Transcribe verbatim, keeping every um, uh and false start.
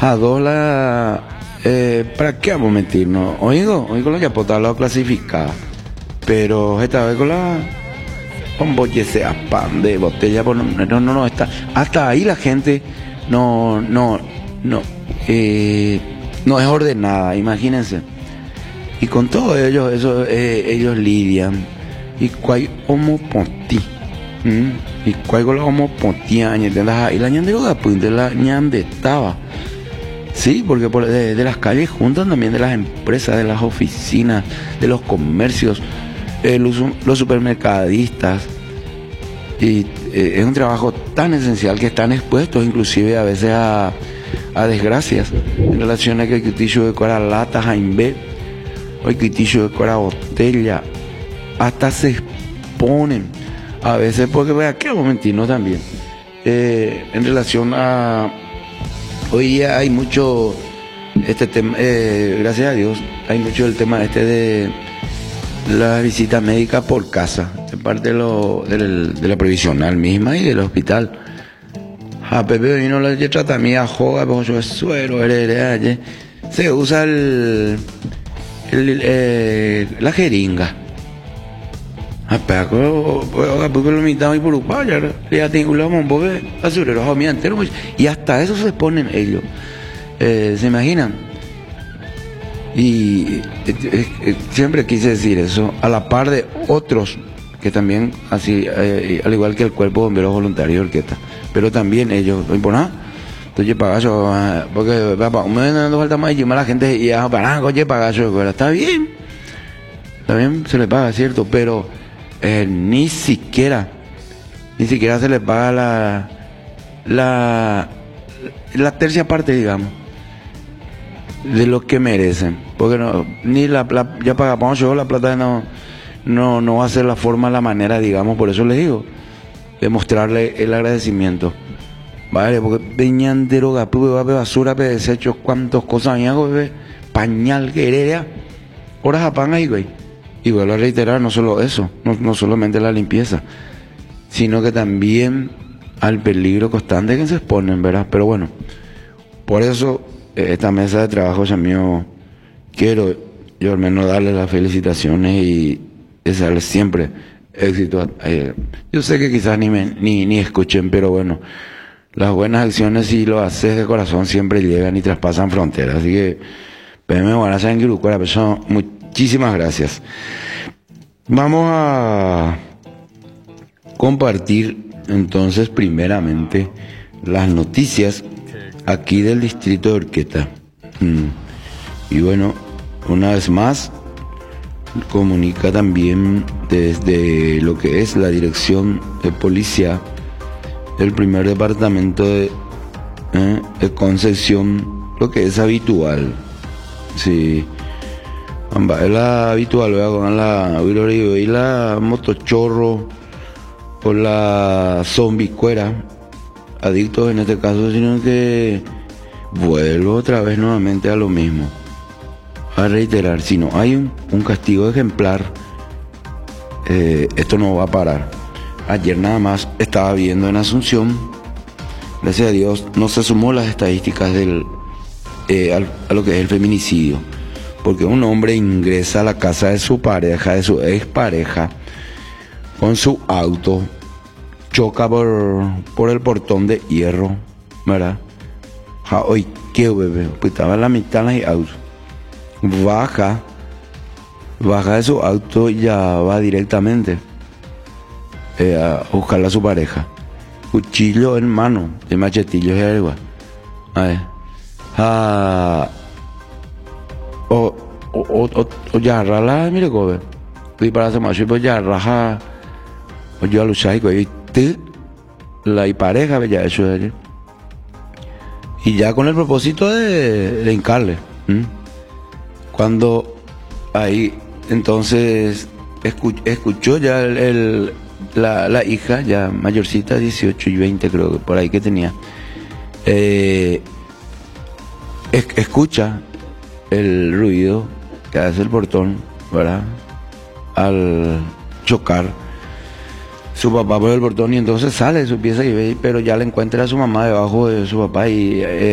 A dos la... Eh, ¿Para qué vamos a mentirnos? Oigo, oigo la yapota la clasificada. Pero esta vez con la... Con bollese a pan de botella, pues no, no, no, no está. Hasta ahí la gente no, no, no, eh, no es ordenada, imagínense. Y con todo ellos, eso, eh, ellos lidian. Y cuál homo ponti. ¿Mm? Y cuál con la homo ponti, y la ñande lo pues de la ñande estaba. Sí, porque por, de, de las calles juntan también de las empresas, de las oficinas, de los comercios, eh, los, los supermercadistas. Y eh, es un trabajo tan esencial que están expuestos inclusive a veces a, a desgracias en relación a que el cutillo de cora lata, jaimbe, o el cutillo de cora botella, hasta se exponen a veces, porque vea que momentino también, eh, en relación a... Hoy día hay mucho, este tema, eh, gracias a Dios, hay mucho el tema este de la visita médica por casa, de parte de, lo, de, la, de la previsional misma y del hospital. A Pepe vino la tratamiento, joga, yo suero, se usa el, el, eh, la jeringa. Y hasta eso se exponen ellos, eh, ¿se imaginan? Y eh, eh, siempre quise decir eso, a la par de otros que también, así, eh, al igual que el cuerpo de bomberos voluntarios de orquesta, pero también ellos, no importa, entonces pagazo, porque papá, me no falta más y la gente y a parar, oye, pagazo, está bien, también se le paga, cierto, pero eh, ni siquiera, ni siquiera se le paga la, la, la tercia parte, digamos, de lo que merecen, porque no, ni la, la ya pagamos yo la plata no, no, no va a ser la forma, la manera, digamos, por eso les digo, de mostrarle el agradecimiento, vale, porque venían de droga, basura, desechos, cuántas cosas, pañal, quererea, horas a pan ahí, güey, y vuelvo a reiterar, no solo eso, no, no solamente la limpieza, sino que también al peligro constante que se exponen, ¿verdad? Pero bueno, por eso esta mesa de trabajo ya mío, quiero yo al menos darle las felicitaciones y desearles siempre éxito. Eh, yo sé que quizás ni, me, ni, ni escuchen, pero bueno, las buenas acciones, si lo haces de corazón, siempre llegan y traspasan fronteras. Así que, muchísimas gracias. Vamos a compartir entonces primeramente las noticias aquí del distrito de Orqueta. Mm. Y bueno, una vez más, comunica también desde lo que es la dirección de policía del primer departamento de, eh, de Concepción, lo que es habitual. Sí, es la habitual, con la y la motochorro o la zombicuera, adictos en este caso, sino que vuelvo otra vez nuevamente a lo mismo, a reiterar, si no hay un, un castigo ejemplar, eh, esto no va a parar. Ayer nada más estaba viendo en Asunción, gracias a Dios no se sumó las estadísticas del eh, al, a lo que es el feminicidio, porque un hombre ingresa a la casa de su pareja, de su expareja, con su auto, choca por, por el portón de hierro, ¿verdad? Ja, hoy, qué bebé, pues estaba en la mitad de auto. Baja, baja de su auto y ya va directamente eh, a buscarle a su pareja. Cuchillo en mano, de machetillo y algo. A ver. Ah, o, o, o, o ya rala, mire, cobe. Y para hacer macho, pues ya raja. O yo a luchar y la y pareja, ya eso de ayer. Y ya con el propósito de, de hincarle. ¿Mm? Cuando ahí entonces escuch, escuchó ya el, el, la, la hija, ya mayorcita, dieciocho y veinte creo que por ahí que tenía, eh, es, escucha el ruido que hace el portón, ¿verdad? Al chocar su papá por el portón, y entonces sale de su pieza y ve, pero ya le encuentra a su mamá debajo de su papá y eh,